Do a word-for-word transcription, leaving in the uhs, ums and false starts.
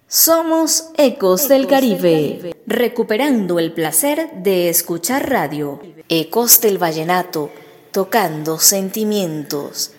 Somos Ecos del Caribe, recuperando el placer de escuchar radio. Ecos del Vallenato, tocando sentimientos.